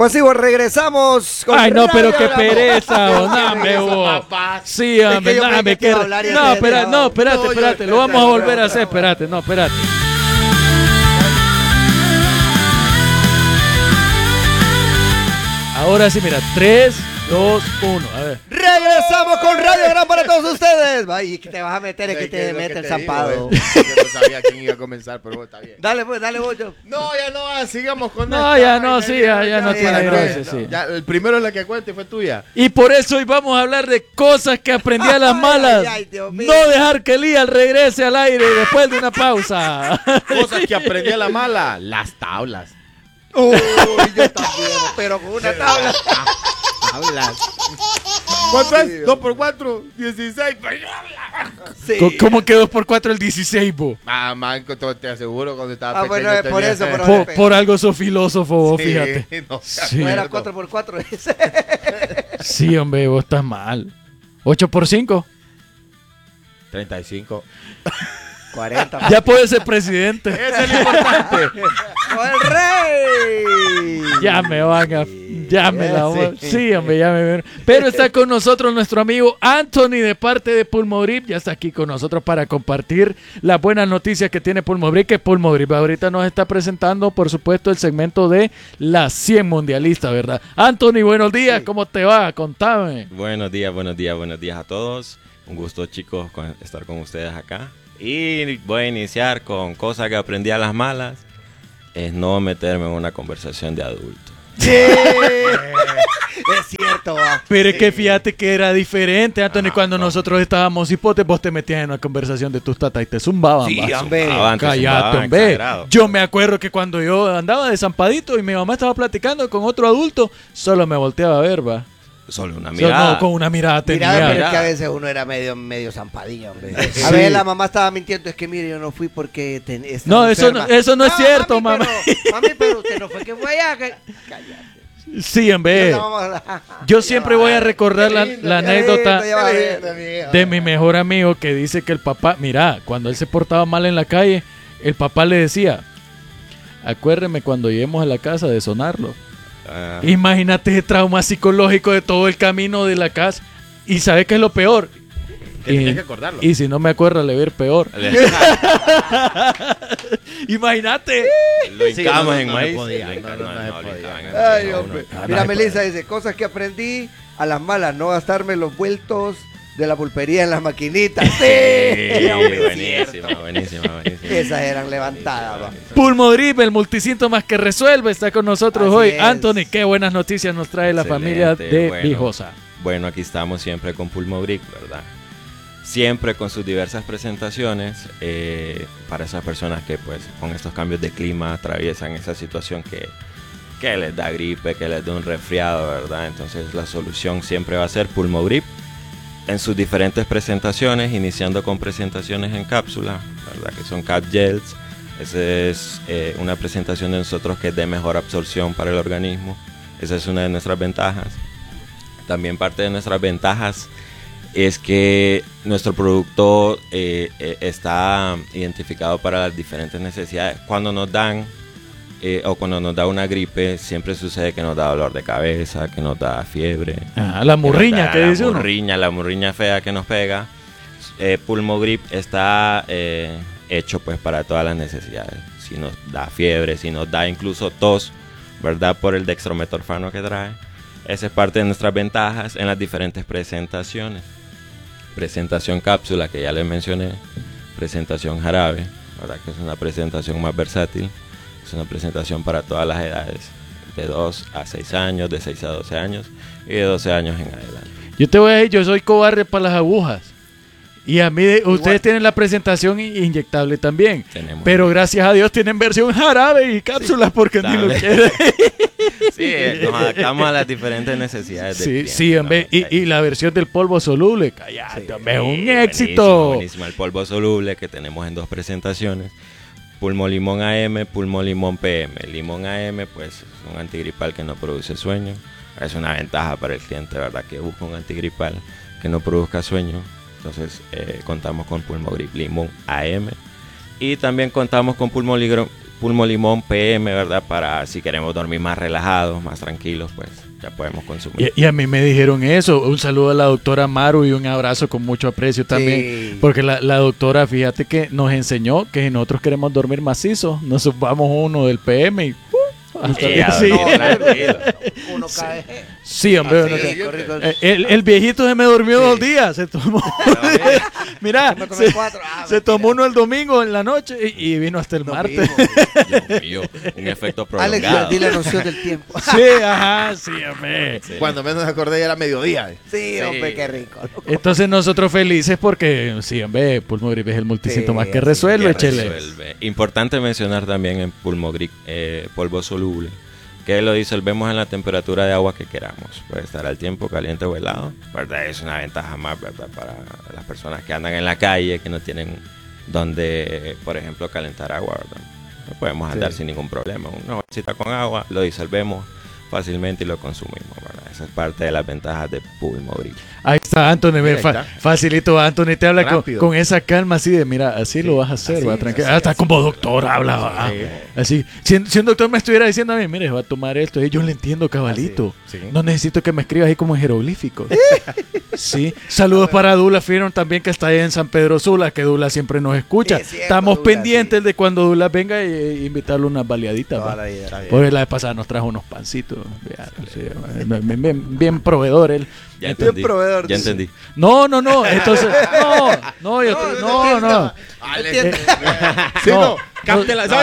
Pues sí, vos regresamos con Ay, no, pero qué Radio pereza, Bravo. hombre, vos. Sí, Es hombre, que yo dame pensé que iba a hablar y No, así espérate, dejaba. espérate, lo vamos a volver a hacer, espérate, no, espérate. Ahora sí, mira, 3, 2, 1, a ver. Regresamos con Radio Gran para todos ustedes. Ay, que te vas a meter, es que te mete el zampado. Yo no sabía quién iba a comenzar, pero bueno, está bien. Dale, pues, dale vos. Yo. No, ya no, sigamos con No, ya no, sí, ya no tiene gracia, sí. Ya, el primero es la que cuente fue tuya. Y por eso hoy vamos a hablar de cosas que aprendí a las malas. Ay, Dios mío. No dejar que Elías regrese al aire después de una pausa. Cosas que aprendí a la mala, las tablas. Uy, yo también, pero con una tabla. Tablas. ¿Cuánto es? 2 por 4, 16. Sí. ¿Cómo quedó por 4 el 16, bo? Ah, man, te aseguro cuando estaba pequeño. Bueno, es por tenía- eso, pero Por algo sos filósofo, vos, Sí, fíjate. no, Sí. no era 4x4. Sí, hombre, vos estás mal. 8 por 5. 35. 40. Ya puedes ser presidente. Ese es lo importante. ¡Con el rey! Ya me van a... Ya me la voy. Sí. Sí, hombre, ya me ven. Pero está con nosotros nuestro amigo Anthony de parte de Pulmobrip. Ya está aquí con nosotros para compartir las buenas noticias que tiene Pulmobrip. Que Pulmobrip ahorita nos está presentando, por supuesto, el segmento de las 100 mundialistas, ¿verdad? Anthony, buenos días. Sí. ¿Cómo te va? Contame. Buenos días a todos. Un gusto, chicos, estar con ustedes acá. Y voy a iniciar con cosas que aprendí a las malas. Es no meterme en una conversación de adultos. Sí. Es cierto, va. Pero es que fíjate que era diferente, Anthony, Ajá, cuando no. nosotros estábamos hipotes, vos te metías en una conversación de tus tatas y te zumbaban. Sí, va. hombre. Cállate, hombre. Yo me acuerdo que cuando yo andaba desampadito y mi mamá estaba platicando con otro adulto, solo me volteaba a ver, va. Solo una Solo, mirada. no, con una mirada tenía. Mira, pero es Mira. que a veces uno era medio zampadillo, hombre. Sí. A ver, la mamá estaba mintiendo, es que mire, yo no fui porque No, eso no es cierto, mamá. Mami, pero usted no fue que fue allá. Cállate. Sí, hombre. Yo siempre voy a recordar la anécdota de mi mejor amigo que dice que el papá, mira, cuando él se portaba mal en la calle, el papá le decía, acuérdeme cuando lleguemos a la casa de sonarlo. Ah, Imagínate ese trauma psicológico de todo el camino de la casa. ¿Y sabes qué es lo peor? Que tenías que acordarlo. Y si no me acuerdo, le va a ir peor. Imagínate. Lo hincamos en no maíz. podía, Lo hincamos, no se lo podía. hincaban en Ay, maíz. hombre. no, Mira, no, Melissa dice, cosas que aprendí a las malas, no gastarme los vueltos de la pulpería en las maquinitas. Sí, hombre, es cierto. buenísima. Esas eran levantadas, va. Pulmodrip, el multisíntomas que resuelve, está con nosotros Así hoy. es. Anthony, qué buenas noticias nos trae la familia de Bueno. Vijosa. Bueno, aquí estamos siempre con Pulmobric, ¿verdad? Siempre con sus diversas presentaciones para esas personas que pues con estos cambios de clima atraviesan esa situación que les da gripe, que les da un resfriado, ¿verdad? Entonces la solución siempre va a ser Pulmogrip en sus diferentes presentaciones, iniciando con presentaciones en cápsula, ¿verdad? Que son Cap Gels. Esa es una presentación de nosotros que es de mejor absorción para el organismo. Esa es una de nuestras ventajas. También parte de nuestras ventajas es que nuestro producto está identificado para las diferentes necesidades. Cuando nos dan o cuando nos da una gripe, siempre sucede que nos da dolor de cabeza, que nos da fiebre. La murriña, ¿qué dice uno? La murriña fea que nos pega. Pulmogrip está hecho pues para todas las necesidades. Si nos da fiebre, si nos da incluso tos, ¿verdad? Por el dextrometorfano que trae. Esa es parte de nuestras ventajas en las diferentes presentaciones. Presentación cápsula, que ya les mencioné. Presentación jarabe, ¿verdad? Que es una presentación más versátil. Es una presentación para todas las edades. De 2 a 6 años, de 6 a 12 años y de 12 años en adelante. Yo te voy a decir, yo soy cobarde para las agujas. Y a mí, ustedes tienen la presentación inyectable también. Tenemos. Pero gracias a Dios tienen versión jarabe y cápsulas porque ni lo Dale. quieren. Sí, nos adaptamos a las diferentes necesidades del Sí, cliente, sí, hombre. ¿no? Y la versión del polvo soluble, cállate, Sí. hombre, es un Buenísimo, éxito. buenísimo. El polvo soluble que tenemos en 2 presentaciones. Pulmolimón AM, Pulmolimón PM. Limón AM, pues es un antigripal que no produce sueño. Es una ventaja para el cliente, ¿verdad? Que busca un antigripal que no produzca sueño. Entonces contamos con Pulmogrip Limón AM. Y también contamos con Pulmo Limón PM, ¿verdad? Para si queremos dormir más relajados, más tranquilos, pues ya podemos consumir. Y a mí me dijeron eso. Un saludo a la doctora Maru y un abrazo con mucho aprecio también. Sí. Porque la doctora, fíjate que nos enseñó que si nosotros queremos dormir macizo, nos subamos uno del PM y hasta el día siguiente. Uno cae. Sí, hombre. Así, uno que- correcto. el viejito se me durmió 2 días. Se tomó. Mira, Me tomé 4. se tomó uno el domingo en la noche y vino hasta el martes. Dios mío, un efecto Alex, prolongado. di la noción del tiempo. Sí, ajá, sí, hombre. Sí. Cuando menos me acordé ya era mediodía. Sí, hombre, qué rico. Entonces nosotros felices porque, sí, hombre, Pulmogrip es el multisíntoma Sí, que así resuelve, Que chele. resuelve. Importante mencionar también en Pulmogrip polvo soluble, que lo disolvemos en la temperatura de agua que queramos. Puede estar al tiempo caliente o helado, ¿verdad? Es una ventaja más, ¿verdad? Para las personas que andan en la calle, que no tienen donde, por ejemplo, calentar agua, ¿verdad? No podemos andar sin ningún problema. Una bolsita con agua, lo disolvemos fácilmente y lo consumimos, ¿verdad? Esa es parte de las ventajas de Pulmogrip. Ahí está Anthony, Mira, ahí está. facilito Anthony te habla Rápido. con esa calma así de, mira, así lo vas a hacer, va, tranquilo. Hasta como doctor habla, va. Sí. Así, si un doctor me estuviera diciendo a mí, mire, va a tomar esto, yo le entiendo cabalito. Así, sí. No necesito que me escribas ahí como en jeroglíficos. Sí, saludos para Dula Firon también, que está ahí en San Pedro Sula, que Dula siempre nos escucha. Sí, es cierto, Estamos Dula, pendientes sí. de cuando Dula venga y invitarle unas baleaditas. Toda va. la vida. Está bien. Porque la vez pasada nos trajo unos pancitos. Sí, bien proveedor él. Ya Bien entendí. proveedor, Ya dice. entendí. No. Entonces, no. Sí, no, capte la.